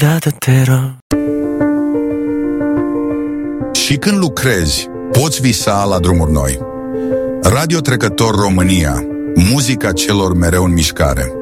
dată te rog. Și când lucrezi, poți visa la drumuri noi. Radio Trecător România, muzica celor mereu în mișcare.